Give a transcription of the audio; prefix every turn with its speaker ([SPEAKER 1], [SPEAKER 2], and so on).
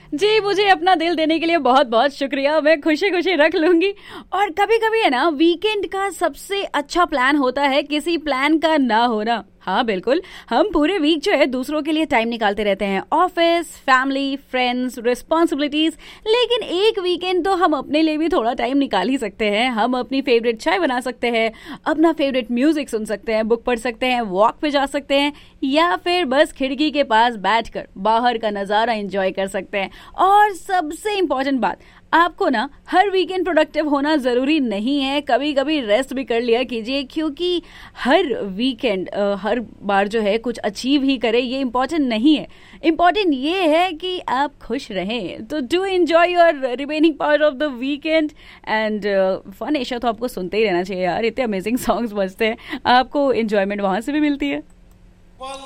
[SPEAKER 1] जी, मुझे अपना दिल देने के लिए बहुत बहुत शुक्रिया। मैं खुशी खुशी रख लूंगी। और कभी कभी है ना, वीकेंड का सबसे अच्छा प्लान होता है किसी प्लान का ना होना। हाँ बिल्कुल, हम पूरे वीक जो है दूसरों के लिए टाइम निकालते रहते हैं, ऑफिस, फैमिली, फ्रेंड्स, रिस्पॉन्सिबिलिटीज। लेकिन एक वीकेंड तो हम अपने लिए भी थोड़ा टाइम निकाल ही सकते हैं। हम अपनी फेवरेट चाय बना सकते हैं, अपना फेवरेट म्यूजिक सुन सकते हैं, बुक पढ़ सकते हैं, वॉक पे जा सकते हैं, या फिर बस खिड़की के पास बैठकर बाहर का नजारा एंजॉय कर सकते हैं। और सबसे इम्पोर्टेंट बात, आपको ना हर वीकेंड प्रोडक्टिव होना जरूरी नहीं है। कभी कभी रेस्ट भी कर लिया कीजिए, क्योंकि हर वीकेंड हर बार जो है कुछ अचीव ही करे, ये इम्पोर्टेंट नहीं है। इम्पोर्टेंट ये है कि आप खुश रहें। तो do enjoy your remaining part of the weekend and fun. Esha तो आपको सुनते ही रहना चाहिए यार, इतने अमेजिंग सॉन्ग्स बजते हैं, आपको एंजॉयमेंट वहां से भी मिलती है।